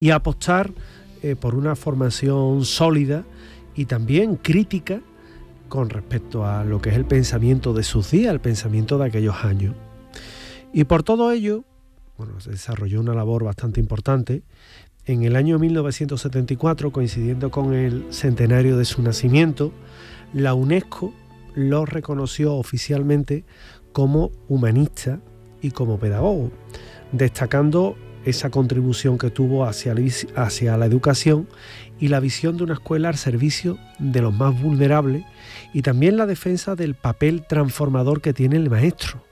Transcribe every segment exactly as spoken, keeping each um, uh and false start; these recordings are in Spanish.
y apostar eh, por una formación sólida y también crítica con respecto a lo que es el pensamiento de sus días, el pensamiento de aquellos años. Y por todo ello, bueno, se desarrolló una labor bastante importante. En el año mil novecientos setenta y cuatro, coincidiendo con el centenario de su nacimiento, la UNESCO lo reconoció oficialmente como humanista y como pedagogo, destacando esa contribución que tuvo hacia la, hacia la educación y la visión de una escuela al servicio de los más vulnerables, y también la defensa del papel transformador que tiene el maestro.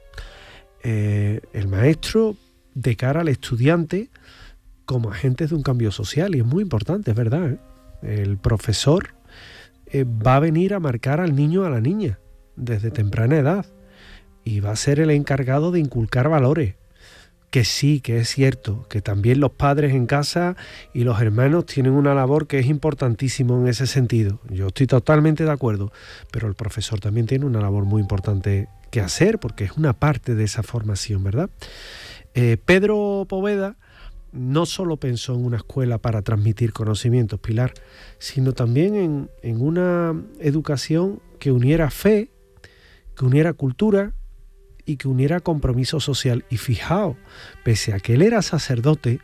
Eh, el maestro de cara al estudiante como agentes de un cambio social, y es muy importante, es verdad, ¿eh? El profesor eh, va a venir a marcar al niño, a la niña, desde temprana edad, y va a ser el encargado de inculcar valores. Que sí, que es cierto, que también los padres en casa y los hermanos tienen una labor que es importantísima en ese sentido. Yo estoy totalmente de acuerdo, pero el profesor también tiene una labor muy importante que hacer, porque es una parte de esa formación, ¿verdad? Eh, Pedro Poveda no solo pensó en una escuela para transmitir conocimientos, Pilar, sino también en, en una educación que uniera fe, que uniera cultura y que uniera compromiso social. Y fijaos, pese a que él era sacerdote,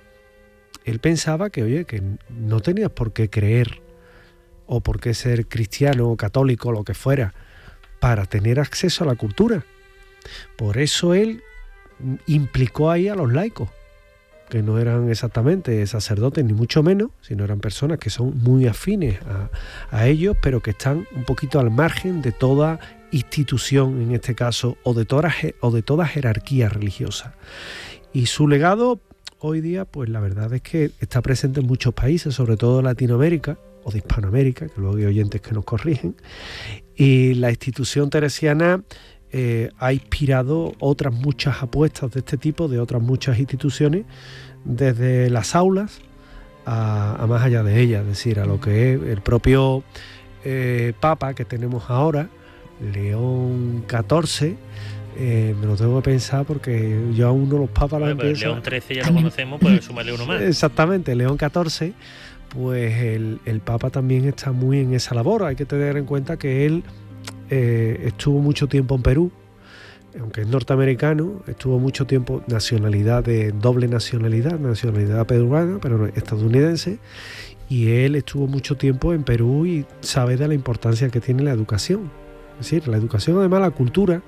él pensaba que, oye, que no tenías por qué creer o por qué ser cristiano o católico o lo que fuera para tener acceso a la cultura. Por eso él implicó ahí a los laicos, que no eran exactamente sacerdotes ni mucho menos, sino eran personas que son muy afines a, a ellos, pero que están un poquito al margen de toda institución, en este caso, o de toda, o de toda jerarquía religiosa. Y su legado hoy día, pues la verdad es que está presente en muchos países, sobre todo en Latinoamérica o de Hispanoamérica, que luego hay oyentes que nos corrigen, y la institución teresiana eh, ha inspirado otras muchas apuestas de este tipo, de otras muchas instituciones, desde las aulas a, a más allá de ellas, es decir, a lo que es el propio eh, Papa que tenemos ahora, León catorce, eh, me lo tengo que pensar porque yo aún no los papas bueno, los empiezo. León trece ya lo conocemos, pues sumarle uno más. Exactamente, León catorce, pues el, el Papa también está muy en esa labor. Hay que tener en cuenta que él eh, estuvo mucho tiempo en Perú, aunque es norteamericano, estuvo mucho tiempo, nacionalidad de doble nacionalidad, nacionalidad peruana, pero estadounidense, y él estuvo mucho tiempo en Perú y sabe de la importancia que tiene la educación. Es decir, la educación, además la cultura,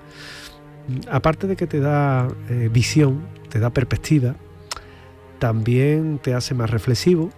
aparte de que te da eh, visión, te da perspectiva, también te hace más reflexivo,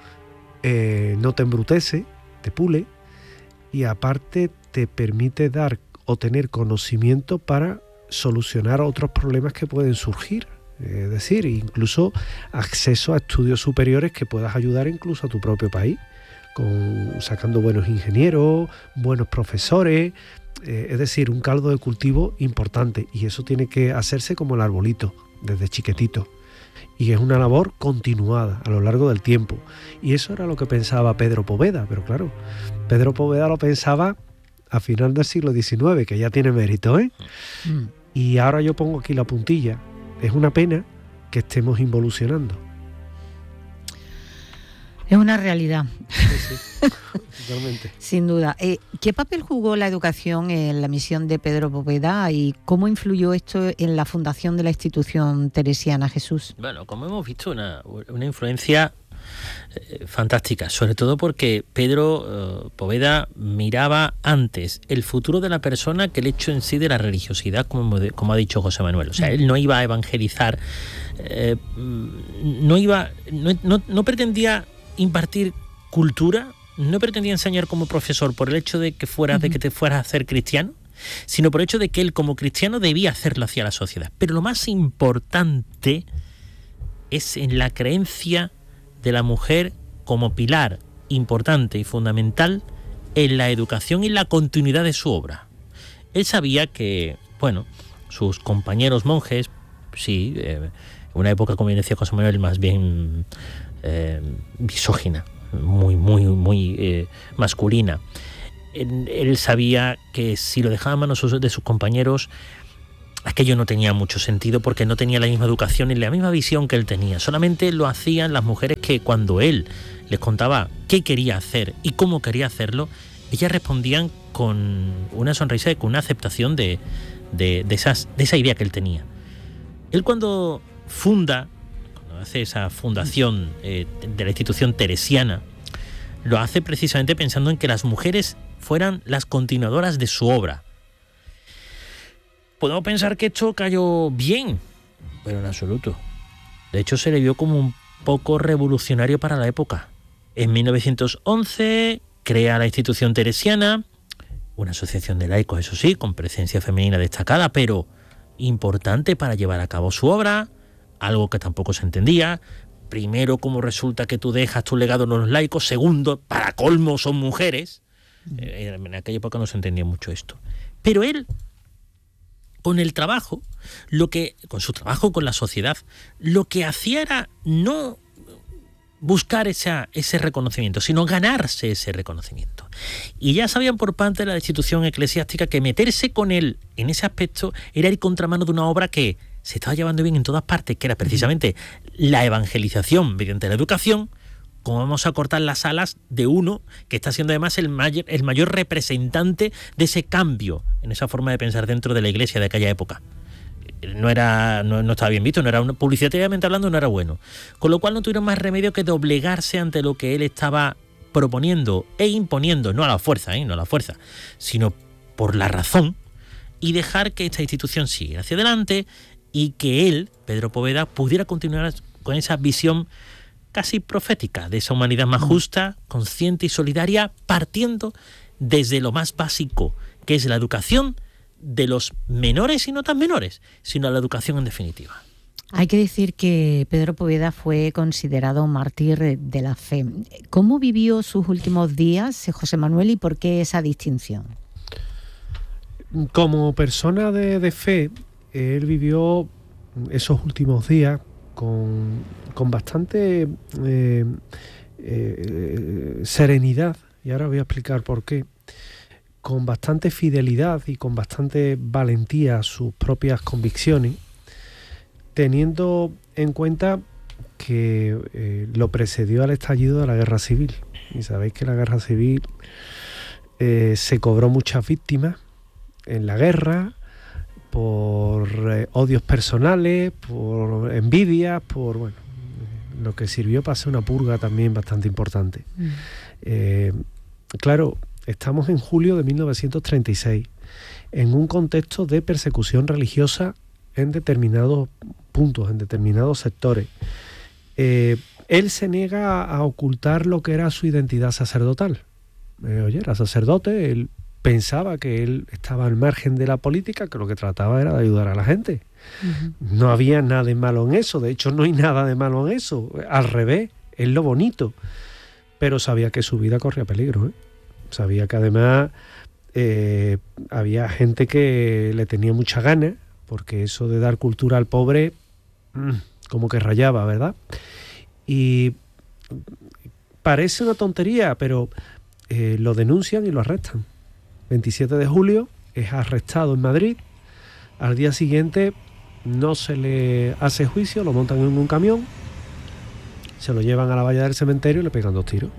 eh, no te embrutece, te pule, y aparte te permite dar o tener conocimiento para solucionar otros problemas que pueden surgir. Es decir, incluso acceso a estudios superiores que puedas ayudar incluso a tu propio país, con, sacando buenos ingenieros, buenos profesores. Eh, es decir, un caldo de cultivo importante, y eso tiene que hacerse como el arbolito, desde chiquitito, y es una labor continuada a lo largo del tiempo. Y eso era lo que pensaba Pedro Poveda, pero claro, Pedro Poveda lo pensaba a final del siglo diecinueve, que ya tiene mérito, ¿eh? Mm. Y ahora yo pongo aquí la puntilla, es una pena que estemos involucionando. Es una realidad. Sí, sí, totalmente. Sin duda. Eh, ¿Qué papel jugó la educación en la misión de Pedro Poveda y cómo influyó esto en la fundación de la institución teresiana, Jesús? Bueno, como hemos visto, una, una influencia eh, fantástica, sobre todo porque Pedro eh, Poveda miraba antes el futuro de la persona que el hecho en sí de la religiosidad, como, como ha dicho José Manuel. O sea, él no iba a evangelizar, eh, no iba, no, no, no pretendía impartir cultura, no pretendía enseñar como profesor por el hecho de que fueras, uh-huh. de que te fueras a hacer cristiano, sino por el hecho de que él como cristiano debía hacerlo hacia la sociedad. Pero lo más importante es en la creencia de la mujer como pilar importante y fundamental en la educación y la continuidad de su obra. Él sabía que, bueno, sus compañeros monjes, sí, eh, en una época, como decía José Manuel, más bien Eh, misógina, muy, muy, muy eh, masculina. Él, él sabía que si lo dejaba a manos de sus compañeros, aquello no tenía mucho sentido porque no tenía la misma educación ni la misma visión que él tenía. Solamente lo hacían las mujeres que cuando él les contaba qué quería hacer y cómo quería hacerlo, ellas respondían con una sonrisa y con una aceptación de, de, de, esas, de esa idea que él tenía. Él cuando funda, cuando hace esa fundación eh, de la institución teresiana, lo hace precisamente pensando en que las mujeres fueran las continuadoras de su obra. Podemos pensar que esto cayó bien, pero en absoluto. De hecho, se le vio como un poco revolucionario para la época. En mil novecientos once crea la institución teresiana, una asociación de laicos, eso sí, con presencia femenina destacada, pero importante para llevar a cabo su obra, algo que tampoco se entendía. Primero, cómo resulta que tú dejas tu legado en los laicos. Segundo, para colmo, son mujeres. En aquella época no se entendía mucho esto. Pero él, con el trabajo, lo que, con su trabajo con la sociedad, lo que hacía era no buscar esa, ese reconocimiento, sino ganarse ese reconocimiento. Y ya sabían por parte de la institución eclesiástica que meterse con él en ese aspecto era ir contramano de una obra que se estaba llevando bien en todas partes, que era precisamente la evangelización mediante la educación. Cómo vamos a cortar las alas de uno que está siendo además el mayor, el mayor representante de ese cambio en esa forma de pensar dentro de la iglesia de aquella época. No era, no, no estaba bien visto, no era una, publicitariamente hablando no era bueno. Con lo cual no tuvieron más remedio que doblegarse ante lo que él estaba proponiendo e imponiendo, no a la fuerza, ¿eh? no a la fuerza, sino por la razón, y dejar que esta institución siguiera hacia adelante y que él, Pedro Poveda, pudiera continuar con esa visión casi profética de esa humanidad más justa, consciente y solidaria, partiendo desde lo más básico, que es la educación de los menores y no tan menores, sino la educación en definitiva. Hay que decir que Pedro Poveda fue considerado mártir de la fe. ¿Cómo vivió sus últimos días, José Manuel, y por qué esa distinción? Como persona de, de fe, él vivió esos últimos días con, con bastante eh, eh, serenidad, y ahora voy a explicar por qué, con bastante fidelidad y con bastante valentía a sus propias convicciones, teniendo en cuenta que eh, lo precedió al estallido de la Guerra Civil. Y sabéis que la Guerra Civil eh, se cobró muchas víctimas en la guerra, por eh, odios personales, por envidias, por bueno, lo que sirvió para hacer una purga también bastante importante. Mm. Eh, claro, estamos en julio de mil novecientos treinta y seis, en un contexto de persecución religiosa en determinados puntos, en determinados sectores. Eh, él se niega a ocultar lo que era su identidad sacerdotal. Eh, oye, era sacerdote, él pensaba que él estaba al margen de la política, que lo que trataba era de ayudar a la gente. Uh-huh. No había nada de malo en eso, de hecho no hay nada de malo en eso, al revés, es lo bonito, pero sabía que su vida corría peligro, ¿eh? Sabía que además eh, había gente que le tenía mucha ganas, porque eso de dar cultura al pobre, mmm, como que rayaba, ¿verdad? Y parece una tontería, pero eh, lo denuncian y lo arrestan. veintisiete de julio es arrestado en Madrid. Al día siguiente no se le hace juicio, lo montan en un camión, se lo llevan a la valla del cementerio y le pegan dos tiros.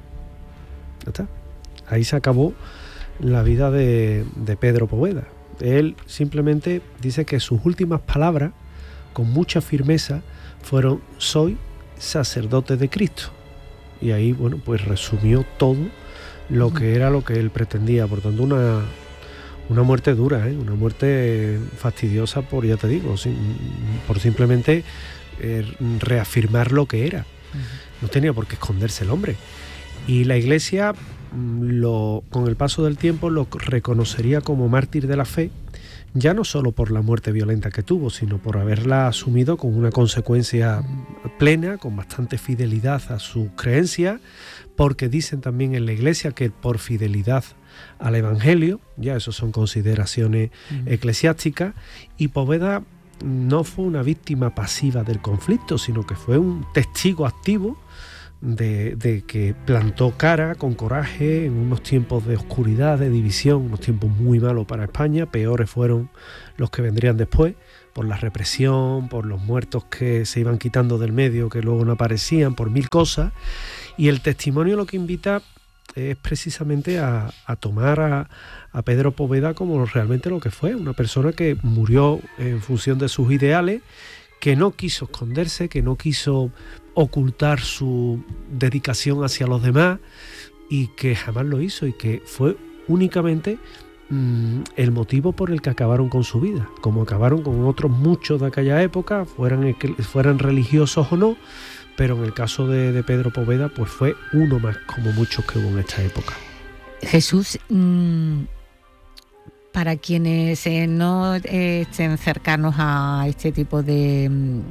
Ya está. Ahí se acabó la vida de, de Pedro Poveda. Él simplemente dice que sus últimas palabras, con mucha firmeza, fueron: soy sacerdote de Cristo. Y ahí, bueno, pues resumió todo lo que era lo que él pretendía. Por tanto, una, una muerte dura, ¿eh? Una muerte fastidiosa por, ya te digo, sin, por simplemente eh, reafirmar lo que era. No tenía por qué esconderse el hombre. Y la Iglesia, lo, con el paso del tiempo, lo reconocería como mártir de la fe, ya no solo por la muerte violenta que tuvo, sino por haberla asumido con una consecuencia plena, con bastante fidelidad a sus creencias, porque dicen también en la Iglesia que por fidelidad al Evangelio, ya eso son consideraciones uh-huh. eclesiásticas, y Poveda no fue una víctima pasiva del conflicto, sino que fue un testigo activo de, de que plantó cara con coraje en unos tiempos de oscuridad, de división, unos tiempos muy malos para España. Peores fueron los que vendrían después, por la represión, por los muertos que se iban quitando del medio, que luego no aparecían, por mil cosas. Y el testimonio lo que invita es precisamente a, a tomar a, a Pedro Poveda como realmente lo que fue, una persona que murió en función de sus ideales, que no quiso esconderse, que no quiso ocultar su dedicación hacia los demás y que jamás lo hizo, y que fue únicamente mmm, el motivo por el que acabaron con su vida, como acabaron con otros muchos de aquella época, fueran, fueran religiosos o no, pero en el caso de, de Pedro Poveda pues fue uno más como muchos que hubo en esta época. Jesús, mmm, para quienes eh, no eh, estén cercanos a este tipo de,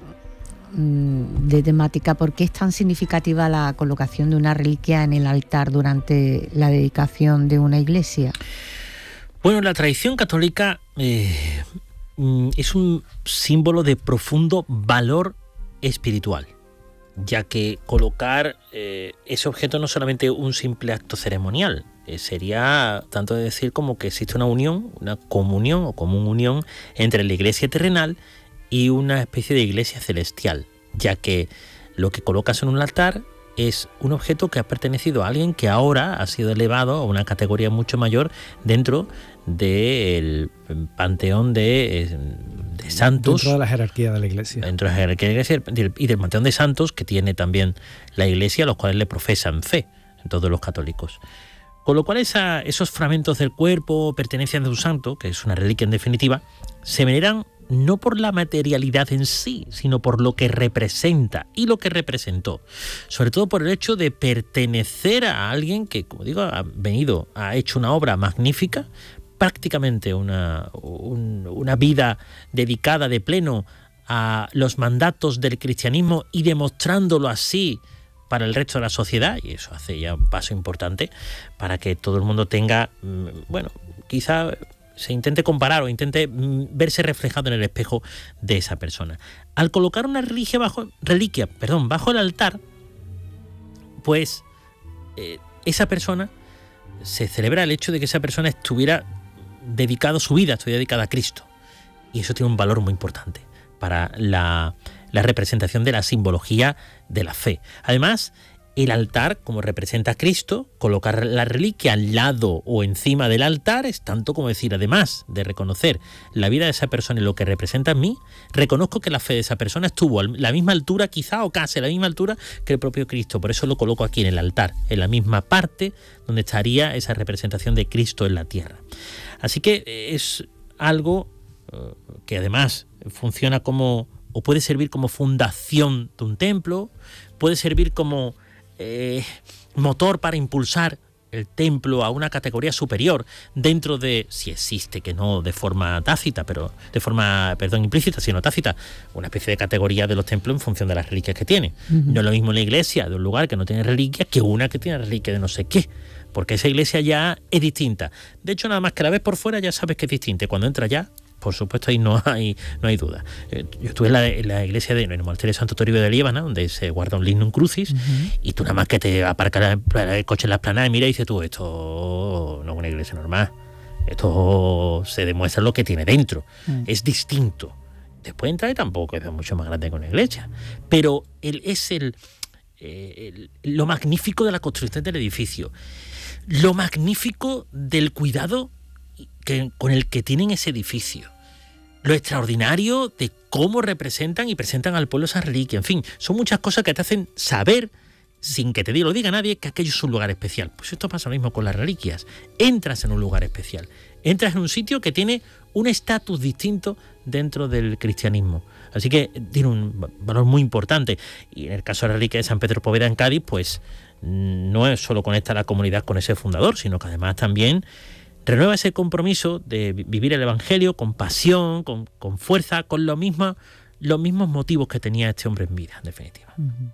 mmm, de temática, ¿por qué es tan significativa la colocación de una reliquia en el altar durante la dedicación de una iglesia? Bueno, la tradición católica eh, es un símbolo de profundo valor espiritual, ya que colocar eh, ese objeto no es solamente un simple acto ceremonial, eh, sería tanto de decir como que existe una unión, una comunión o común unión entre la iglesia terrenal y una especie de iglesia celestial, ya que lo que colocas en un altar es un objeto que ha pertenecido a alguien que ahora ha sido elevado a una categoría mucho mayor dentro del panteón de, de santos. Dentro de la jerarquía de la iglesia. Dentro de la jerarquía de la iglesia y del panteón de santos que tiene también la iglesia, los cuales le profesan fe, todos los católicos. Con lo cual esa, esos fragmentos del cuerpo, pertenencias de un santo, que es una reliquia en definitiva, se veneran no por la materialidad en sí, sino por lo que representa y lo que representó. Sobre todo por el hecho de pertenecer a alguien que, como digo, ha venido, ha hecho una obra magnífica, prácticamente una, un, una vida dedicada de pleno a los mandatos del cristianismo y demostrándolo así para el resto de la sociedad, y eso hace ya un paso importante para que todo el mundo tenga, bueno, quizá se intente comparar o intente verse reflejado en el espejo de esa persona. Al colocar una reliquia bajo, reliquia, perdón, bajo el altar, pues eh, esa persona, se celebra el hecho de que esa persona estuviera dedicado, su vida estuviera dedicada a Cristo. Y eso tiene un valor muy importante para la, la representación de la simbología de la fe. Además, el altar, como representa a Cristo, colocar la reliquia al lado o encima del altar es tanto como decir, además de reconocer la vida de esa persona y lo que representa en mí, reconozco que la fe de esa persona estuvo a la misma altura, quizá o casi a la misma altura que el propio Cristo. Por eso lo coloco aquí en el altar, en la misma parte donde estaría esa representación de Cristo en la tierra. Así que es algo que además funciona como, o puede servir como fundación de un templo, puede servir como Eh, motor para impulsar el templo a una categoría superior dentro de, si existe, que no de forma tácita, pero de forma, perdón, implícita, sino tácita, una especie de categoría de los templos en función de las reliquias que tiene. Uh-huh. No es lo mismo la iglesia de un lugar que no tiene reliquias que una que tiene reliquias de no sé qué, porque esa iglesia ya es distinta. De hecho, nada más que la ves por fuera ya sabes que es distinta. Cuando entras ya, por supuesto, ahí no hay, no hay duda. Yo estuve en la, en la iglesia de en el monasterio de Santo Toribio de Líbana, donde se guarda un lignum crucis, uh-huh. y tú nada más que te aparcas el, el coche en la esplanada y mira y dices tú, esto no es una iglesia normal, esto se demuestra lo que tiene dentro, uh-huh. es distinto. Después entra y tampoco es mucho más grande que una iglesia, pero el, es el, el, lo magnífico de la construcción del edificio, lo magnífico del cuidado que, con el que tienen ese edificio, lo extraordinario de cómo representan y presentan al pueblo esa reliquia. En fin, son muchas cosas que te hacen saber, sin que te lo diga nadie, que aquello es un lugar especial. Pues esto pasa lo mismo con las reliquias. Entras en un lugar especial, entras en un sitio que tiene un estatus distinto dentro del cristianismo. Así que tiene un valor muy importante. Y en el caso de la reliquia de San Pedro Poveda en Cádiz, pues no es solo conecta a la comunidad con ese fundador, sino que además también renueva ese compromiso de vivir el Evangelio con pasión, con, con fuerza, con lo mismo, los mismos motivos que tenía este hombre en vida, en definitiva. Uh-huh.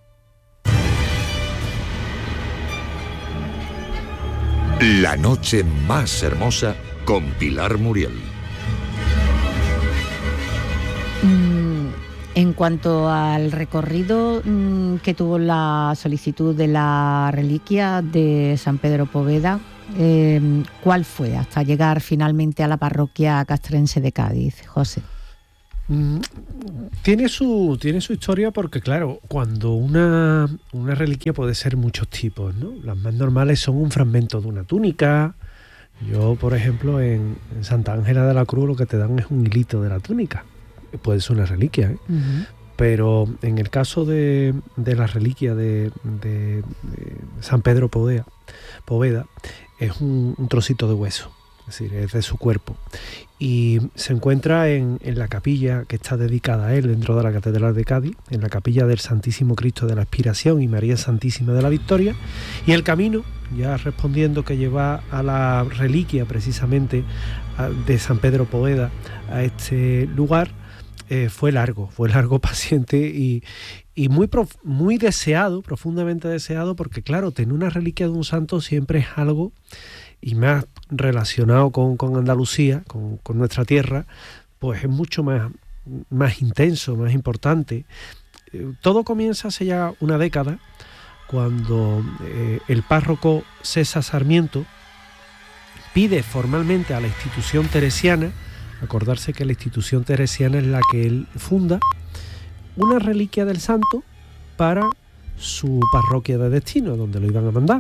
La noche más hermosa con Pilar Muriel. Mm, En cuanto al recorrido mmm, que tuvo la solicitud de la reliquia de San Pedro Poveda, eh, ¿cuál fue hasta llegar finalmente a la parroquia castrense de Cádiz, José? Mm, tiene su tiene su historia porque, claro, cuando una, una reliquia puede ser muchos tipos, ¿no? Las más normales son un fragmento de una túnica. Yo, por ejemplo, en, en Santa Ángela de la Cruz lo que te dan es un hilito de la túnica. Puede ser una reliquia, ¿eh? Uh-huh. Pero en el caso de, de la reliquia de, de, de San Pedro Poveda, Poveda es un, un trocito de hueso, es decir, es de su cuerpo. Y se encuentra en, en la capilla que está dedicada a él dentro de la Catedral de Cádiz, en la capilla del Santísimo Cristo de la Expiración y María Santísima de la Victoria. Y el camino, ya respondiendo, que lleva a la reliquia precisamente de San Pedro Poveda a este lugar, Eh, fue largo, fue largo, paciente y, y muy, prof, muy deseado, profundamente deseado, porque claro, tener una reliquia de un santo siempre es algo, y más relacionado con, con Andalucía, con, con nuestra tierra, pues es mucho más, más intenso, más importante. Eh, todo comienza hace ya una década, cuando eh, el párroco César Sarmiento pide formalmente a la institución teresiana, acordarse que la institución teresiana es la que él funda, una reliquia del santo para su parroquia de destino, donde lo iban a mandar.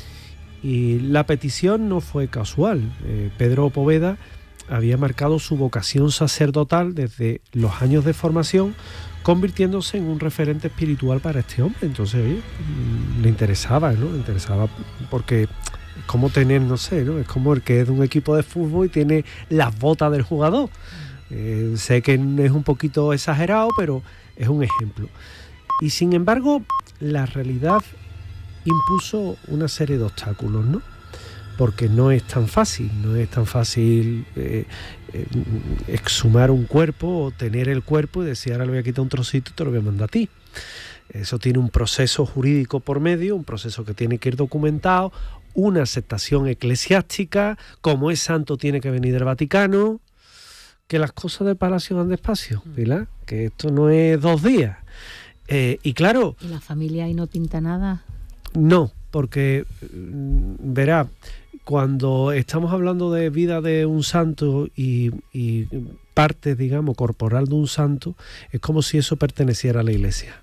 Y la petición no fue casual. Eh, Pedro Poveda había marcado su vocación sacerdotal desde los años de formación, convirtiéndose en un referente espiritual para este hombre. Entonces, oye, le interesaba, ¿no? Le interesaba porque... Es como tener, no sé, ¿no? Es como el que es de un equipo de fútbol y tiene las botas del jugador. Eh, sé que es un poquito exagerado, pero es un ejemplo. Y sin embargo, la realidad impuso una serie de obstáculos, ¿no? Porque no es tan fácil, no es tan fácil eh, eh, exhumar un cuerpo o tener el cuerpo y decir, ahora le voy a quitar un trocito y te lo voy a mandar a ti. Eso tiene un proceso jurídico por medio, un proceso que tiene que ir documentado, una aceptación eclesiástica, como es santo tiene que venir del Vaticano, que las cosas del palacio van despacio, ¿verdad? Que esto no es dos días. Eh, y claro... ¿Y la familia ahí no pinta nada? No, porque, verá, cuando estamos hablando de vida de un santo y, y parte, digamos, corporal de un santo, es como si eso perteneciera a la Iglesia.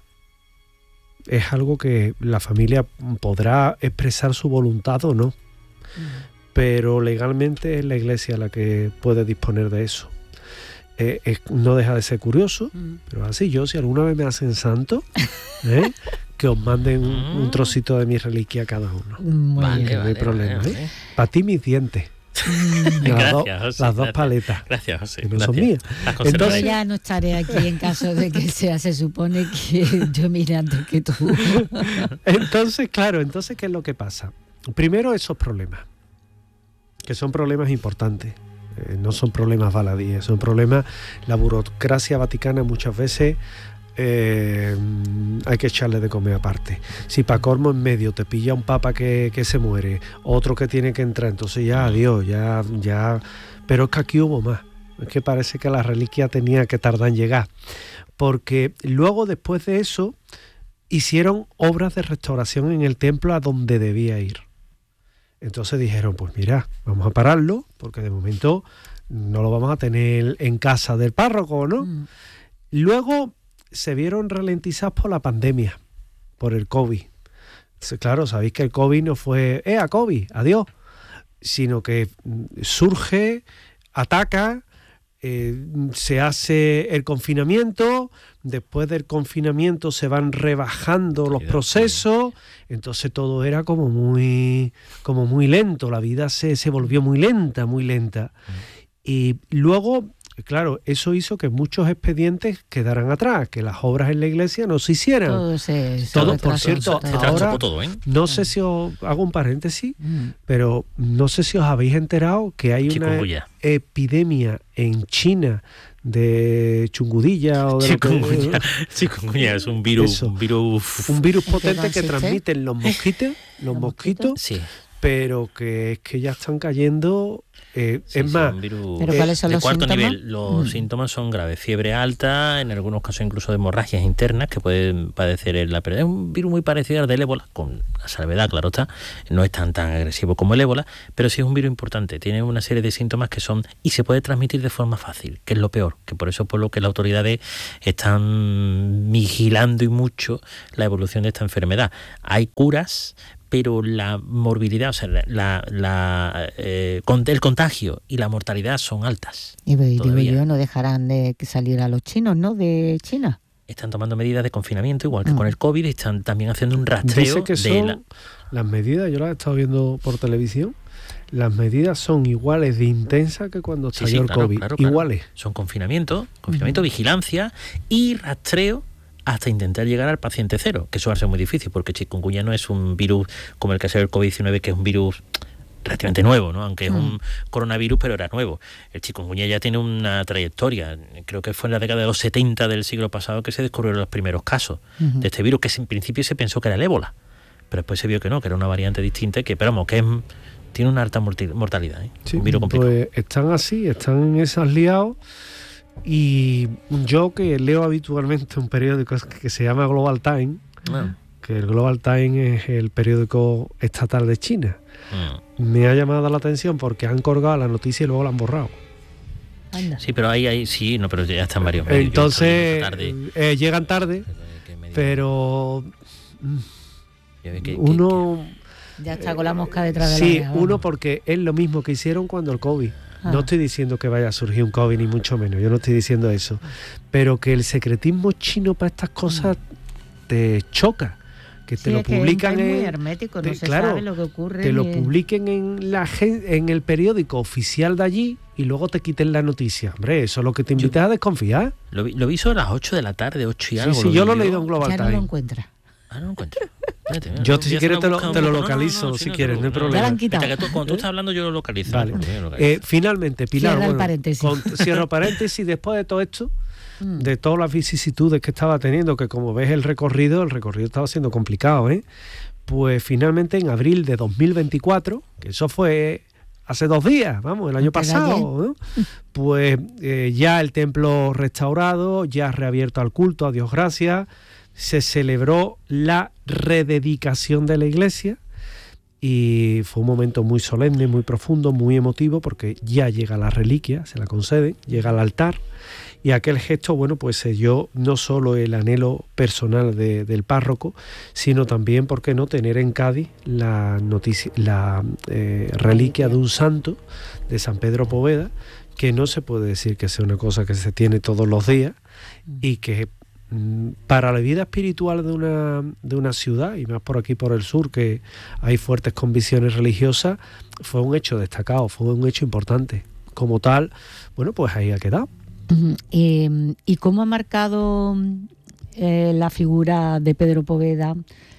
Es algo que la familia podrá expresar su voluntad o no, uh-huh. pero legalmente es la Iglesia la que puede disponer de eso. Eh, es, no deja de ser curioso, uh-huh. pero así yo, si alguna vez me hacen santo, ¿eh? que os manden un, un trocito de mi reliquia a cada uno. Muy vale, bien. No hay vale, problema. vale, ¿eh? vale. Para ti mis dientes. las gracias, do, José, las dos gracias. paletas. Gracias, José. Que no gracias. son mías. Entonces, yo ya no estaré aquí en caso de que sea, se supone que yo mire antes que tú. Entonces, claro, entonces, ¿qué es lo que pasa? Primero, esos problemas, que son problemas importantes. Eh, no son problemas baladíes, son problemas... La burocracia vaticana muchas veces... Eh, hay que echarle de comer aparte. Si para colmo en medio te pilla un papa que, que se muere, otro que tiene que entrar, entonces ya adiós, ya, ya. Pero es que aquí hubo más. Es que parece que la reliquia tenía que tardar en llegar. Porque luego, después de eso, hicieron obras de restauración en el templo a donde debía ir. Entonces dijeron, pues mira, vamos a pararlo, porque de momento no lo vamos a tener en casa del párroco, ¿no? Mm. Luego se vieron ralentizados por la pandemia, por el COVID. Claro, sabéis que el COVID no fue, ¡eh, a COVID, adiós! Sino que surge, ataca, eh, se hace el confinamiento, después del confinamiento se van rebajando los procesos, entonces todo era como muy, como muy lento, la vida se, se volvió muy lenta, muy lenta. Y luego... Claro, eso hizo que muchos expedientes quedaran atrás, que las obras en la iglesia no se hicieran. Todo se, todo, se por cierto, se ahora todo, ¿eh? no sé si os hago un paréntesis, mm. pero no sé si os habéis enterado que hay Chikungunya. Una epidemia en China de chungudilla o de chikungunya. Lo que, chikungunya es un virus, un virus, un virus potente que transmiten los mosquitos, los mosquitos. Sí. pero que es que ya están cayendo. Eh, Sí, es sí, más, un virus ¿Pero cuáles son de los cuarto síntomas? nivel. Los Mm. síntomas son graves, fiebre alta, en algunos casos incluso de hemorragias internas que pueden padecer en la pérdida. Es un virus muy parecido al del ébola, con la salvedad, claro está, no es tan tan agresivo como el ébola, pero sí es un virus importante, tiene una serie de síntomas que son, y se puede transmitir de forma fácil, que es lo peor, que por eso es por lo que las autoridades están vigilando y mucho la evolución de esta enfermedad. Hay curas, pero la morbilidad, o sea, la, la, eh, el contagio y la mortalidad son altas. Y digo todavía. yo, no dejarán de salir a los chinos, ¿no? De China. Están tomando medidas de confinamiento, igual que Mm. con el COVID, están también haciendo un rastreo dice que de son la... las medidas, yo las he estado viendo por televisión, las medidas son iguales de intensas que cuando Sí, estalló sí, el claro, COVID. claro, claro. Iguales. Son confinamiento, confinamiento, vigilancia y rastreo hasta intentar llegar al paciente cero, que eso va a ser muy difícil porque chikungunya no es un virus como el que ha sido el COVID diecinueve, que es un virus relativamente nuevo, ¿no? Aunque es un coronavirus, pero era nuevo. El chikungunya ya tiene una trayectoria. Creo que fue en la década de los setenta del siglo pasado que se descubrieron los primeros casos Ujú. de este virus, que en principio se pensó que era el ébola, pero después se vio que no, que era una variante distinta, que, pero vamos, que es, tiene una alta morti- mortalidad, ¿eh? Sí, Un virus complicado. pues están así, están en esas liados. Y yo, que leo habitualmente un periódico que se llama Global Times, Ah, que el Global Times es el periódico estatal de China, mm. me ha llamado la atención porque han colgado la noticia y luego la han borrado. Anda. Sí, pero ahí, ahí sí, no, pero ya están varios medios. Yo Entonces, estoy viendo esta eh, llegan tarde, tarde, que medio- pero mm, ya ve que- que- uno... Ya está con la mosca detrás de la Sí, oreja, uno vamos. porque es lo mismo que hicieron cuando el COVID. Ah. No estoy diciendo que vaya a surgir un COVID, ni mucho menos, yo no estoy diciendo eso. Pero que el secretismo chino para estas cosas te choca. Que te Sí, lo es que es un publican país muy en... hermético, no te- se claro, sabe lo que ocurre. te lo ni- publiquen en, la, gen- en el periódico oficial de allí y luego te quiten la noticia. Hombre, eso es lo que te invita a desconfiar. Lo vi, lo vi sobre las ocho de la tarde, ocho y Sí, algo. sí, yo vi lo he leído en Global Ya no lo Times. encuentras. Ah, no lo encuentro. Espérate, mira, Yo, voy si a hacer quieres, una te lo- búsqueda te lo un poco. localizo, si quieres, no hay problema. Ya la han quitado. Mientras que tú- cuando tú estás hablando, yo lo localizo. Vale. Yo lo localizo. Eh, finalmente, Pilar, Cierra el bueno, paréntesis. con- cierro paréntesis, después de todo esto, Mm. de todas las vicisitudes que estaba teniendo, que como ves el recorrido, el recorrido estaba siendo complicado, ¿eh? Pues finalmente en abril de dos mil veinticuatro, que eso fue hace dos días, vamos, el año Antes de pasado, ¿no? Pues eh, ya el templo restaurado, ya reabierto al culto, a Dios gracias, se celebró la rededicación de la iglesia y fue un momento muy solemne, muy profundo, muy emotivo, porque ya llega la reliquia, se la conceden, llega al altar. Y aquel gesto, bueno, pues selló no solo el anhelo personal de, del párroco, sino también, ¿por qué no?, tener en Cádiz la, noticia, la eh, reliquia de un santo, de San Pedro Poveda, que no se puede decir que sea una cosa que se tiene todos los días y que mm, para la vida espiritual de una, de una ciudad, y más por aquí por el sur, que hay fuertes convicciones religiosas, fue un hecho destacado, fue un hecho importante. Como tal, bueno, pues ahí ha quedado. Ujú. Eh, ¿Y cómo ha marcado eh, la figura de Pedro Poveda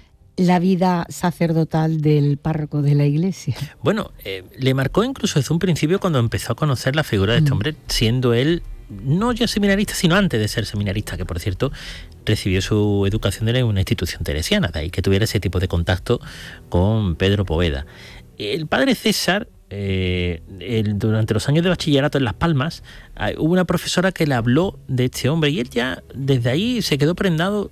la vida sacerdotal del párroco de la iglesia? Bueno, eh, le marcó incluso desde un principio cuando empezó a conocer la figura de este Mm. hombre, siendo él no ya seminarista, sino antes de ser seminarista, que por cierto recibió su educación en una institución teresiana, de ahí que tuviera ese tipo de contacto con Pedro Poveda. El padre César, eh, el, durante los años de bachillerato en Las Palmas, eh, hubo una profesora que le habló de este hombre y él ya desde ahí se quedó prendado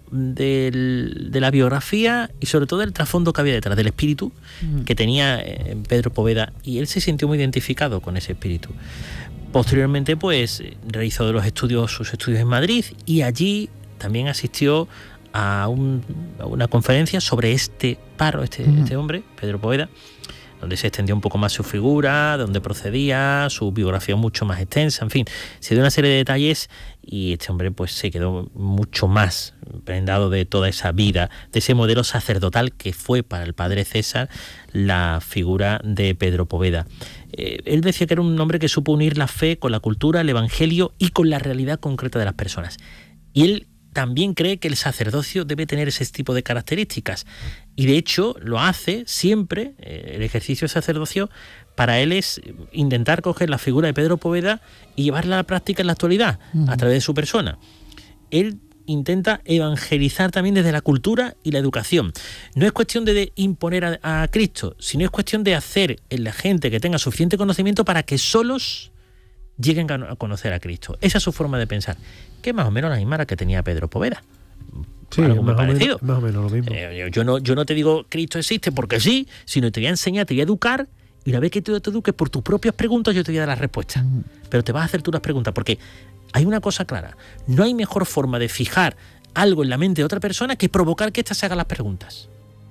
del, de la biografía y sobre todo del trasfondo que había detrás, del espíritu Mm. que tenía eh, Pedro Poveda, y él se sintió muy identificado con ese espíritu. Posteriormente, pues, realizó los estudios, sus estudios en Madrid, y allí también asistió a, un, a una conferencia sobre este párroco, este, Mm. este hombre, Pedro Poveda, donde se extendió un poco más su figura, de dónde procedía, su biografía mucho más extensa, en fin, se dio una serie de detalles y este hombre pues se quedó mucho más prendado de toda esa vida, de ese modelo sacerdotal que fue para el padre César la figura de Pedro Poveda. Eh, él decía que era un hombre que supo unir la fe con la cultura, el evangelio y con la realidad concreta de las personas. Y él también cree que el sacerdocio debe tener ese tipo de características. Y de hecho lo hace siempre, eh, el ejercicio de sacerdocio, para él es intentar coger la figura de Pedro Poveda y llevarla a la práctica en la actualidad, Uh-huh. a través de su persona. Él intenta evangelizar también desde la cultura y la educación. No es cuestión de, de imponer a, a Cristo, sino es cuestión de hacer en la gente que tenga suficiente conocimiento para que solos lleguen a conocer a Cristo. Esa es su forma de pensar, que es más o menos la misma que tenía Pedro Poveda. Sí, algo muy más, o parecido. menos, más o menos lo mismo. Eh, yo, no, yo no te digo Cristo existe porque sí, sino te voy a enseñar, te voy a educar, y una vez que tú te eduques por tus propias preguntas, yo te voy a dar las respuestas. Mm. Pero te vas a hacer tú las preguntas, porque hay una cosa clara, no hay mejor forma de fijar algo en la mente de otra persona que provocar que ésta se haga las preguntas.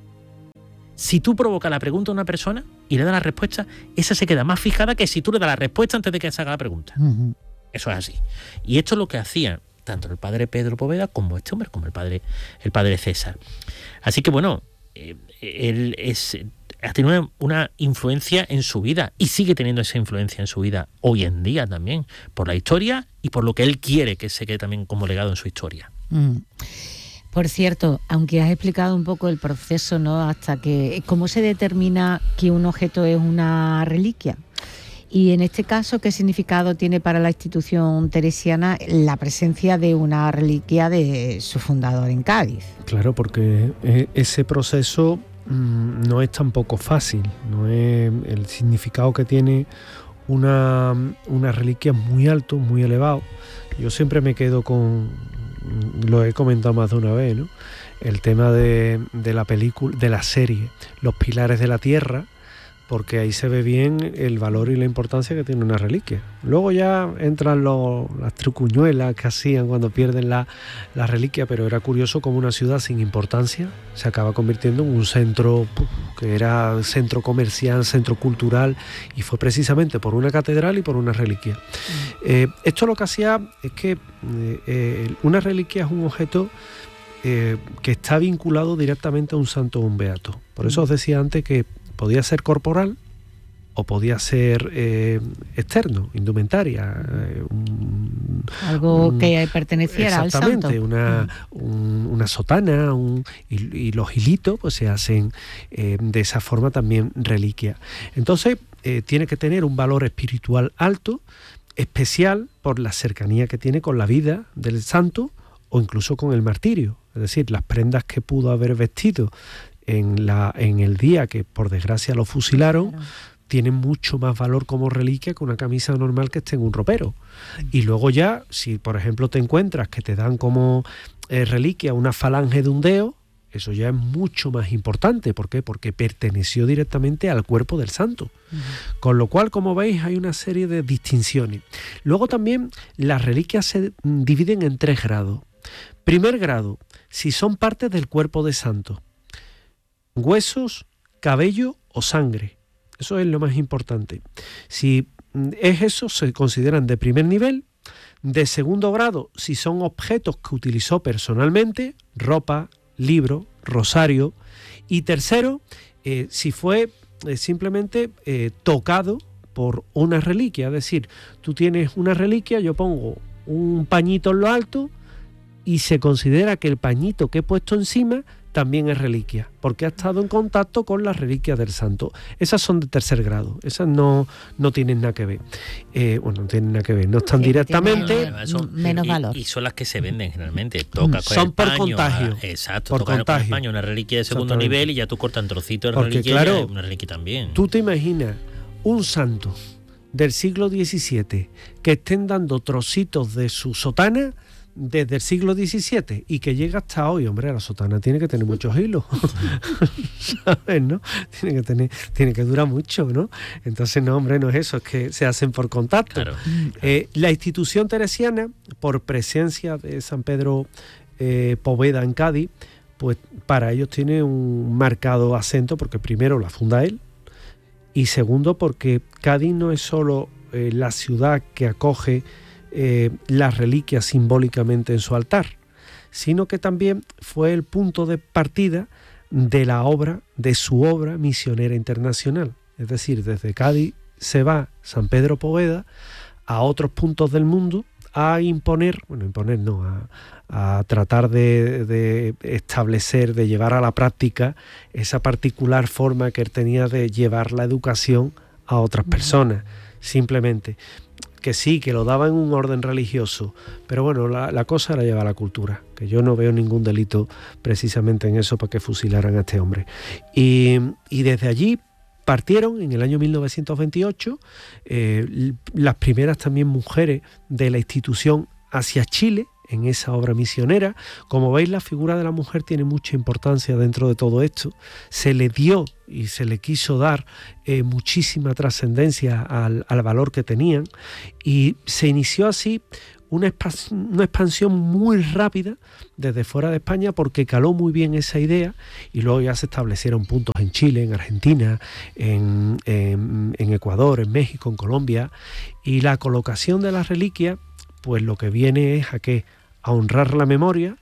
Si tú provocas la pregunta a una persona y le das la respuesta, esa se queda más fijada que si tú le das la respuesta antes de que se haga la pregunta. Uh-huh. Eso es así. Y esto es lo que hacía tanto el padre Pedro Poveda como este hombre, como el padre, el padre César. Así que bueno, eh, él es, ha tenido una, una influencia en su vida y sigue teniendo esa influencia en su vida hoy en día también, por la historia y por lo que él quiere que se quede también como legado en su historia. Mm. Por cierto, aunque has explicado un poco el proceso, ¿no? Hasta que cómo se determina que un objeto es una reliquia. Y en este caso, ¿qué significado tiene para la institución teresiana la presencia de una reliquia de su fundador en Cádiz? Claro, porque ese proceso mmm, no es tampoco fácil, no es el significado que tiene una, una reliquia muy alto, muy elevado. Yo siempre me quedo con, lo he comentado más de una vez, ¿no? El tema de, de la película, de la serie, Los Pilares de la Tierra, porque ahí se ve bien el valor y la importancia que tiene una reliquia. Luego ya entran los, las trucuñuelas que hacían cuando pierden la, la reliquia, pero era curioso cómo una ciudad sin importancia se acaba convirtiendo en un centro que era centro comercial, centro cultural, y fue precisamente por una catedral y por una reliquia. Mm. Eh, esto lo que hacía es que eh, eh, una reliquia es un objeto eh, que está vinculado directamente a un santo o un beato. Por eso os decía antes que podía ser corporal o podía ser eh, externo, indumentaria. Eh, un, Algo un, que perteneciera al santo. Exactamente, una, un, una sotana un, y, y los hilitos pues se hacen eh, de esa forma también reliquia. Entonces eh, tiene que tener un valor espiritual alto, especial por la cercanía que tiene con la vida del santo o incluso con el martirio. Es decir, las prendas que pudo haber vestido en, la, en el día que por desgracia lo fusilaron, claro, tienen mucho más valor como reliquia que una camisa normal que esté en un ropero. Y luego ya, si por ejemplo te encuentras que te dan como eh, reliquia una falange de un dedo, eso ya es mucho más importante. ¿Por qué? Porque perteneció directamente al cuerpo del santo. Uh-huh. Con lo cual, como veis, hay una serie de distinciones. Luego también las reliquias se dividen en tres grados. Primer grado, si son partes del cuerpo de santo: huesos, cabello o sangre. Eso es lo más importante. Si es eso, se consideran de primer nivel. De segundo grado, si son objetos que utilizó personalmente: ropa, libro, rosario. Y tercero, eh, si fue eh, simplemente eh, tocado por una reliquia. Es decir, tú tienes una reliquia, yo pongo un pañito en lo alto y se considera que el pañito que he puesto encima también es reliquia, porque ha estado en contacto con las reliquias del santo. Esas son de tercer grado, esas no, no tienen nada que ver. Eh, bueno, no tienen nada que ver, no están sí, directamente... Tiene, son, menos y, valor. Y son las que se venden generalmente. Toca con son el por paño, contagio. Exacto, por tocar contagio. con el paño, una reliquia de segundo nivel y ya tú cortas un trocito de porque, reliquia claro, y una reliquia también. Tú te imaginas un santo del siglo diecisiete que estén dando trocitos de su sotana desde el siglo diecisiete y que llega hasta hoy. Hombre, la sotana tiene que tener muchos hilos, ¿sabes, no? Tiene que tener, tiene que durar mucho, ¿no? Entonces, no, hombre, no es eso, es que se hacen por contacto. Claro. Eh, la institución teresiana, por presencia de San Pedro eh, Poveda en Cádiz, pues para ellos tiene un marcado acento, porque primero la funda él, y segundo porque Cádiz no es solo eh, la ciudad que acoge Eh, las reliquias simbólicamente en su altar, sino que también fue el punto de partida de la obra, de su obra misionera internacional. Es decir, desde Cádiz se va San Pedro Poveda a otros puntos del mundo a imponer, bueno, imponer no, a, a tratar de, de establecer, de llevar a la práctica esa particular forma que él tenía de llevar la educación a otras personas, simplemente. que sí, que lo daba en un orden religioso, pero bueno, la, la cosa era llevar la cultura, que yo no veo ningún delito precisamente en eso para que fusilaran a este hombre. Y, y desde allí partieron en el año mil novecientos veintiocho eh, las primeras también mujeres de la institución hacia Chile, en esa obra misionera. Como veis, la figura de la mujer tiene mucha importancia dentro de todo esto. Se le dio y se le quiso dar eh, muchísima trascendencia al, al valor que tenían, y se inició así una, expas- una expansión muy rápida desde fuera de España, porque caló muy bien esa idea, y luego ya se establecieron puntos en Chile, en Argentina, en, en, en Ecuador, en México, en Colombia, y la colocación de las reliquias pues lo que viene es a qué, a honrar la memoria,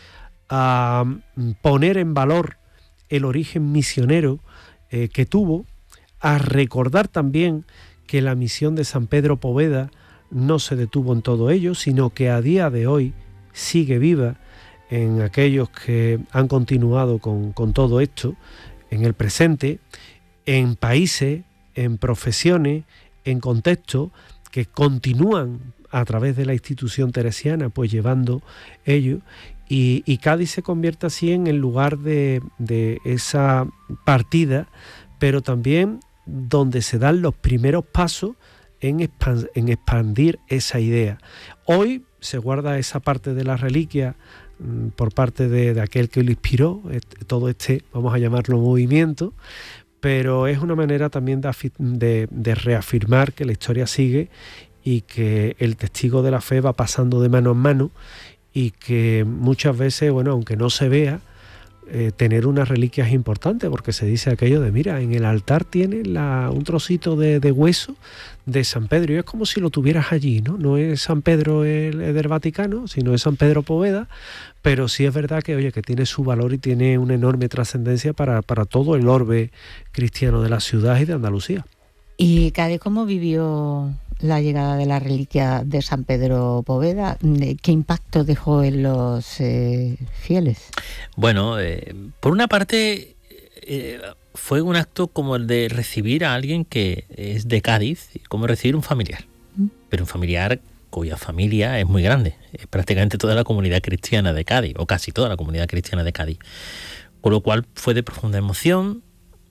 a poner en valor el origen misionero eh, que tuvo, a recordar también que la misión de San Pedro Poveda no se detuvo en todo ello, sino que a día de hoy sigue viva en aquellos que han continuado con, con todo esto, en el presente, en países, en profesiones, en contextos que continúan a través de la institución teresiana, pues llevando ello, y, y Cádiz se convierte así en el lugar de, de esa partida, pero también donde se dan los primeros pasos en, expand, en expandir esa idea. Hoy se guarda esa parte de la reliquia mmm, por parte de, de aquel que lo inspiró, este, todo este, vamos a llamarlo movimiento, pero es una manera también de, de, de reafirmar que la historia sigue y que el testigo de la fe va pasando de mano en mano, y que muchas veces, bueno, aunque no se vea, eh, tener una reliquia es importante, porque se dice aquello de, mira, en el altar tiene la, un trocito de, de hueso de San Pedro, y es como si lo tuvieras allí, ¿no? No es San Pedro el, el del Vaticano, sino es San Pedro Poveda, pero sí es verdad que, oye, que tiene su valor y tiene una enorme trascendencia para, para todo el orbe cristiano de la ciudad y de Andalucía. ¿Y Cádiz cómo vivió la llegada de la reliquia de San Pedro Poveda? ¿Qué impacto dejó en los eh, fieles? Bueno, eh, por una parte eh, fue un acto como el de recibir a alguien que es de Cádiz, como recibir un familiar, ¿Mm? pero un familiar cuya familia es muy grande, es prácticamente toda la comunidad cristiana de Cádiz, o casi toda la comunidad cristiana de Cádiz, con lo cual fue de profunda emoción,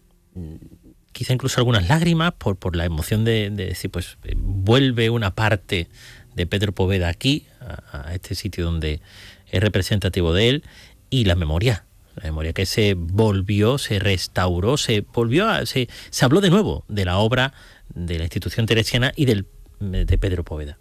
quizá incluso algunas lágrimas por, por la emoción de, de decir, pues vuelve una parte de Pedro Poveda aquí, a, a este sitio donde es representativo de él, y la memoria, la memoria que se volvió, se restauró, se volvió a, se, se habló de nuevo de la obra de la institución teresiana y del, de Pedro Poveda.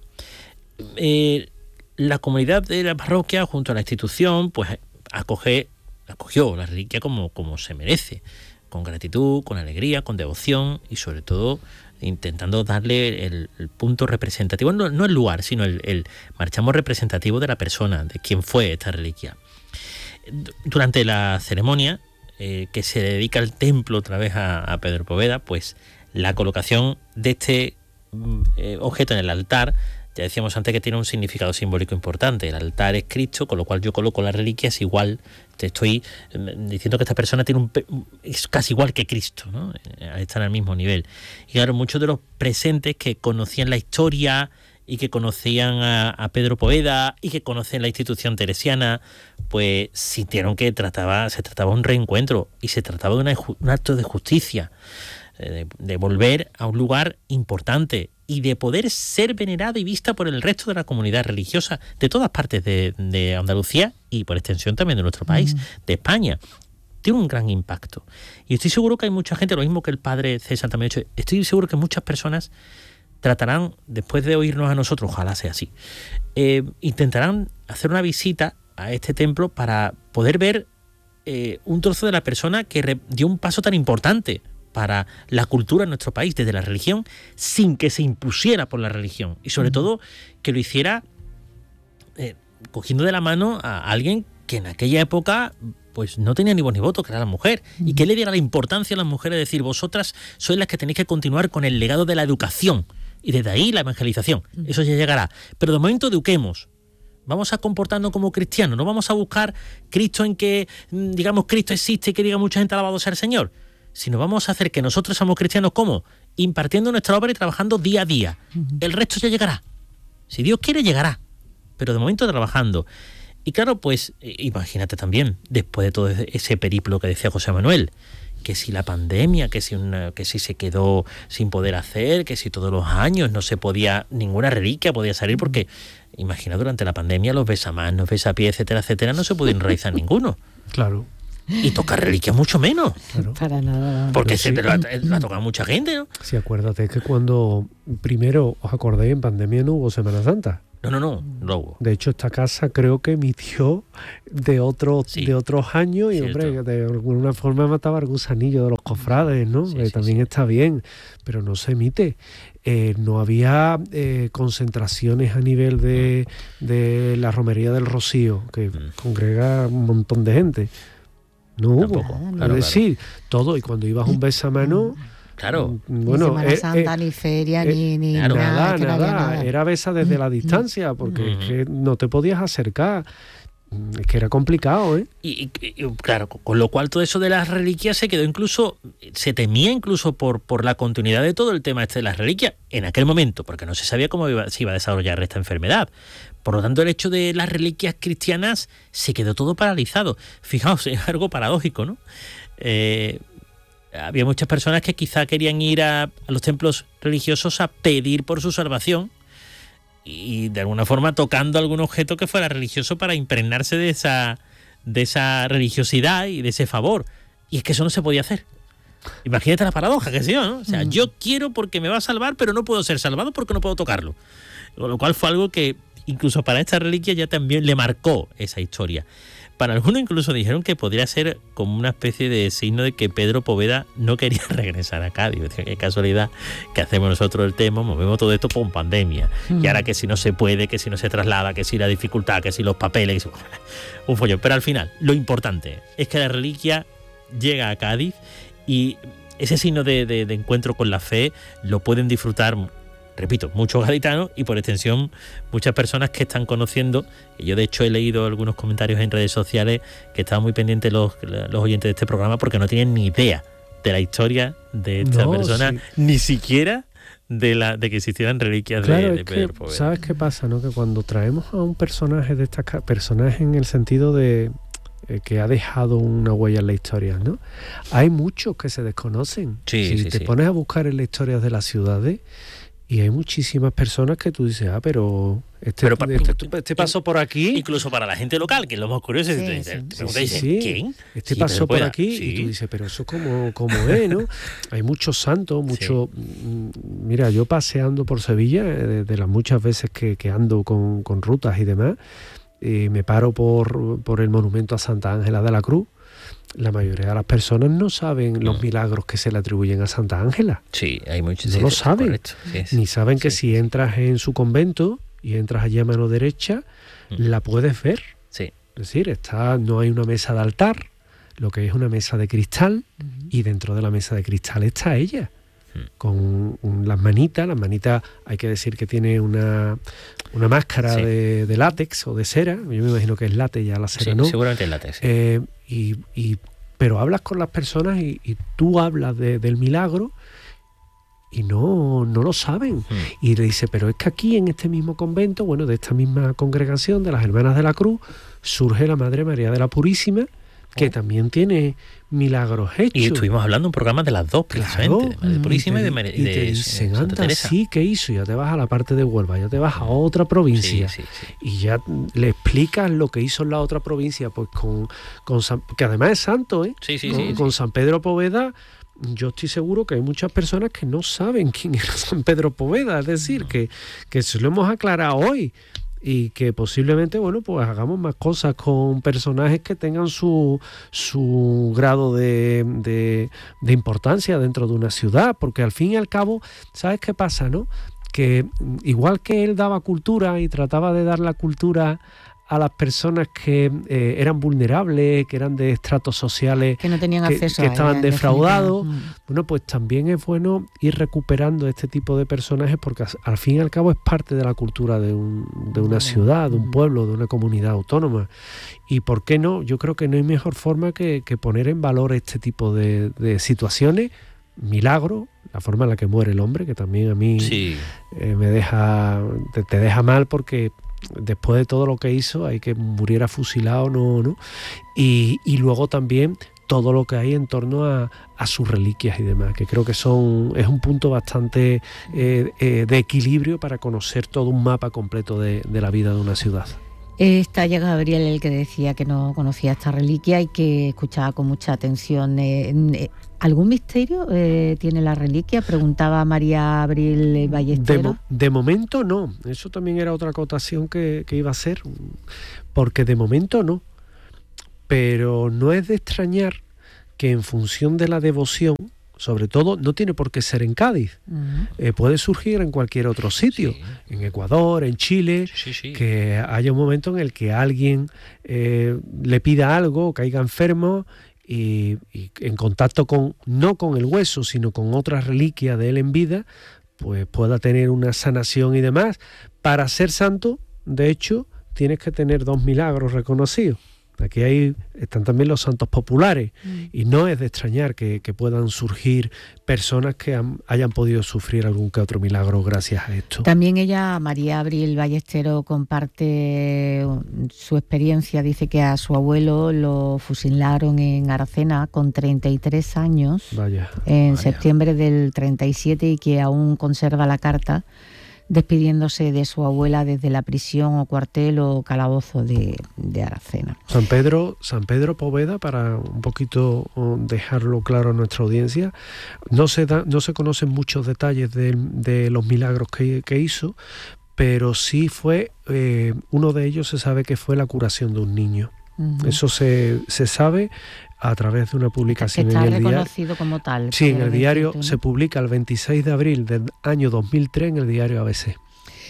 Eh, la comunidad de la parroquia junto a la institución pues acoge, acogió la reliquia como, como se merece, con gratitud, con alegría, con devoción, y sobre todo intentando darle el, el punto representativo, no, no el lugar, sino el, el marchamo representativo de la persona, de quién fue esta reliquia. Durante la ceremonia eh, que se dedica el templo otra vez a, a Pedro Poveda, pues la colocación de este eh, objeto en el altar, ya decíamos antes que tiene un significado simbólico importante. El altar es Cristo, con lo cual yo coloco la reliquia, es igual, te estoy diciendo que esta persona tiene un, es casi igual que Cristo, ¿no? Están al mismo nivel. Y claro, muchos de los presentes que conocían la historia y que conocían a, a Pedro Poveda y que conocen la institución teresiana, pues sintieron que trataba, se trataba de un reencuentro y se trataba de una, un acto de justicia, de, de volver a un lugar importante y de poder ser venerada y vista por el resto de la comunidad religiosa de todas partes de, de Andalucía y por extensión también de nuestro país, mm. de España. Tiene un gran impacto. Y estoy seguro que hay mucha gente, lo mismo que el padre César también ha dicho, estoy seguro que muchas personas tratarán, después de oírnos a nosotros, ojalá sea así, eh, intentarán hacer una visita a este templo para poder ver eh, un trozo de la persona que re- dio un paso tan importante para la cultura en nuestro país, desde la religión, sin que se impusiera por la religión. Y sobre todo que lo hiciera eh, cogiendo de la mano a alguien que en aquella época pues no tenía ni voz ni voto, que era la mujer, y que le diera la importancia a las mujeres, decir, vosotras sois las que tenéis que continuar con el legado de la educación, y desde ahí la evangelización. Eso ya llegará. Pero de momento eduquemos. Vamos a comportarnos como cristianos, no vamos a buscar Cristo en que, digamos, Cristo existe y que diga mucha gente alabado sea el Señor, sino vamos a hacer que nosotros somos cristianos como impartiendo nuestra obra y trabajando día a día. Uh-huh. El resto ya llegará. Si Dios quiere, llegará. Pero de momento trabajando. Y claro, pues imagínate también, después de todo ese periplo que decía José Manuel, que si la pandemia, que si, una, que si se quedó sin poder hacer, que si todos los años no se podía, ninguna reliquia podía salir, porque imagina, durante la pandemia los besamanos, besapiés, etcétera, etcétera, no se podían realizar ninguno. Claro. Y tocar reliquias mucho menos. Claro. Para nada. Porque sí, se la, la toca mucha gente, ¿no? Sí, acuérdate que cuando primero, os acordáis, en pandemia no hubo Semana Santa. No, no, no, no hubo. De hecho, esta casa creo que emitió de otros sí. de otros años y, Cierto. hombre, de alguna forma mataba el gusanillo de los cofrades, ¿no? Sí, que sí, también sí. está bien, pero no se emite. Eh, no había eh, concentraciones a nivel de, de la Romería del Rocío, que mm. congrega un montón de gente. No hubo. Claro, es claro. decir, todo. Y cuando ibas a un besamano... Claro. Bueno, ni Semana eh, Santa, eh, ni feria, eh, ni, ni nada, nada. Nada, nada. nada. Era besa desde la distancia, porque uh-huh. es que no te podías acercar. Es que era complicado, ¿eh? Y, y, y claro, con lo cual todo eso de las reliquias se quedó incluso, se temía incluso por, por la continuidad de todo el tema este de las reliquias en aquel momento, porque no se sabía cómo iba, se iba a desarrollar esta enfermedad. Por lo tanto, el hecho de las reliquias cristianas se quedó todo paralizado. Fijaos, es algo paradójico, ¿no? Eh, había muchas personas que quizá querían ir a, a los templos religiosos a pedir por su salvación y de alguna forma tocando algún objeto que fuera religioso para impregnarse de esa, de esa religiosidad y de ese favor. Y es que eso no se podía hacer. Imagínate la paradoja, que sí, ¿no? O sea, mm. yo quiero porque me va a salvar, pero no puedo ser salvado porque no puedo tocarlo. Con lo cual fue algo que incluso para esta reliquia ya también le marcó esa historia. Para algunos incluso dijeron que podría ser como una especie de signo de que Pedro Poveda no quería regresar a Cádiz. Qué casualidad que hacemos nosotros el tema, movemos todo esto con pandemia. Mm. Y ahora que si no se puede, que si no se traslada, que si la dificultad, que si los papeles, que si... un follón. Pero al final, lo importante es que la reliquia llega a Cádiz y ese signo de, de, de encuentro con la fe lo pueden disfrutar, repito, muchos gaditanos y por extensión muchas personas que están conociendo. Yo de hecho he leído algunos comentarios en redes sociales que estaban muy pendientes los, los oyentes de este programa porque no tienen ni idea de la historia de esta no, persona, sí. ni siquiera de la de que existieran reliquias claro, de, de es Pedro que, Poveda. ¿Sabes qué pasa? ¿No? Que cuando traemos a un personaje de estas personajes en el sentido de eh, que ha dejado una huella en la historia, ¿no? Hay muchos que se desconocen. Sí, si sí, te sí. pones a buscar en la historia de las ciudades, y hay muchísimas personas que tú dices, ah, pero este, Pero para, este, este pasó por aquí. Incluso para la gente local, que es lo más curioso, Sí, te, te, sí. te preguntas, Sí, dices, sí. ¿quién? Este Sí, pasó Pedro por Poveda. aquí Sí. y tú dices, pero eso como, como es, ¿no? Hay muchos santos, mucho. Sí. Mira, yo paseando por Sevilla, de, de las muchas veces que, que ando con, con rutas y demás, eh, me paro por, por el monumento a Santa Ángela de la Cruz. La mayoría de las personas no saben los milagros que se le atribuyen a Santa Ángela. Sí, hay muchos. No sí, lo sí, saben. Sí, sí, Ni saben que sí, si sí. entras en su convento y entras allí a mano derecha, mm. la puedes ver. Sí. Es decir, está, no hay una mesa de altar, lo que es una mesa de cristal, uh-huh. y dentro de la mesa de cristal está ella. Con un, las manitas, las manitas hay que decir que tiene una, una máscara sí. de, de látex o de cera, yo me imagino que es látex, ya la cera sí, no. Seguramente es látex. Sí. Eh, y, y, pero hablas con las personas y, y tú hablas de, del milagro y no, no lo saben. Hmm. Y le dice, pero es que aquí en este mismo convento, bueno, de esta misma congregación de las Hermanas de la Cruz, surge la Madre María de la Purísima, que también tiene milagros hechos. Y estuvimos hablando en un programa de las dos, precisamente, claro, de Madre Purísima y, te, y de, María, y te de dicen, Santa anda, Teresa. Sí, ¿qué hizo? Ya te vas a la parte de Huelva, ya te vas a otra provincia. Sí, sí, sí. Y ya le explicas lo que hizo en la otra provincia, pues con, con San, que además es santo, ¿eh? Sí, sí, con, sí, con sí. San Pedro Poveda. Yo estoy seguro que hay muchas personas que no saben quién era San Pedro Poveda, es decir, no. que, que se lo hemos aclarado hoy. Y que posiblemente, bueno, pues hagamos más cosas con personajes que tengan su, su grado de, de, de importancia dentro de una ciudad, porque al fin y al cabo, ¿sabes qué pasa, no? Que igual que él daba cultura y trataba de dar la cultura a las personas que eh, eran vulnerables, que eran de estratos sociales, que no tenían que, acceso que a estaban ella, defraudados, mm. bueno, pues también es bueno ir recuperando este tipo de personajes porque al fin y al cabo es parte de la cultura de, un, de una ciudad, de un pueblo, de una comunidad autónoma. Y ¿por qué no? Yo creo que no hay mejor forma que, que poner en valor este tipo de, de situaciones, milagros, la forma en la que muere el hombre, que también a mí sí. eh, me deja, te, te deja mal, porque después de todo lo que hizo, hay que muriera fusilado, no, no. Y, y luego también todo lo que hay en torno a, a sus reliquias y demás, que creo que son es un punto bastante eh, eh, de equilibrio para conocer todo un mapa completo de, de la vida de una ciudad. Está ya Gabriel, el que decía que no conocía esta reliquia y que escuchaba con mucha atención. Eh, ¿Algún misterio eh, tiene la reliquia? Preguntaba María Abril Ballestero. De, mo- de momento no, eso también era otra acotación que, que iba a hacer, porque de momento no. Pero no es de extrañar que en función de la devoción, sobre todo, no tiene por qué ser en Cádiz, uh-huh. eh, puede surgir en cualquier otro sitio, sí. en Ecuador, en Chile, sí, sí. que haya un momento en el que alguien eh, le pida algo, caiga enfermo y, y en contacto con, no con el hueso, sino con otra reliquia de él en vida, pues pueda tener una sanación y demás. Para ser santo, de hecho, tienes que tener dos milagros reconocidos. Aquí hay, están también los santos populares mm. y no es de extrañar que, que puedan surgir personas que han, hayan podido sufrir algún que otro milagro gracias a esto. También ella, María Abril Ballestero, comparte su experiencia. Dice que a su abuelo lo fusilaron en Aracena con treinta y tres años, Vaya. en Vaya. septiembre del treinta y siete, y que aún conserva la carta despidiéndose de su abuela desde la prisión o cuartel o calabozo de, de Aracena. San Pedro, San Pedro Poveda, para un poquito dejarlo claro a nuestra audiencia, no se da, no se conocen muchos detalles de, de los milagros que, que hizo, pero sí fue, eh, uno de ellos se sabe que fue la curación de un niño. Uh-huh. Eso se, se sabe a través de una publicación que está en el reconocido diario. Como tal. Sí, en el diario ¿no? Se publica el veintiséis de abril del año dos mil tres en el diario A B C.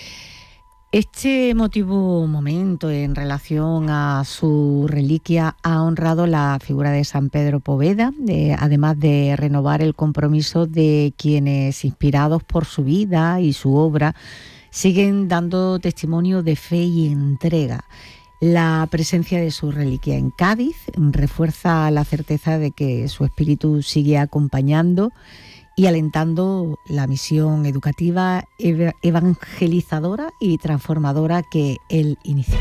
Este emotivo momento en relación a su reliquia ha honrado la figura de San Pedro Poveda, de, además de renovar el compromiso de quienes, inspirados por su vida y su obra, siguen dando testimonio de fe y entrega. La presencia de su reliquia en Cádiz refuerza la certeza de que su espíritu sigue acompañando y alentando la misión educativa, evangelizadora y transformadora que él inició.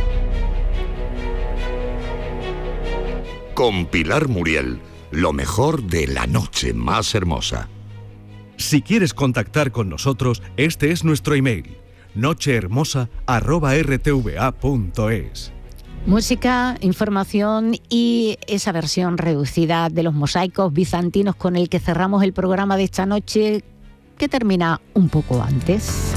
Con Pilar Muriel, lo mejor de La Noche Más Hermosa. Si quieres contactar con nosotros, este es nuestro email: nochehermosa arroba r t v a punto es. Música, información y esa versión reducida de los mosaicos bizantinos con el que cerramos el programa de esta noche, que termina un poco antes.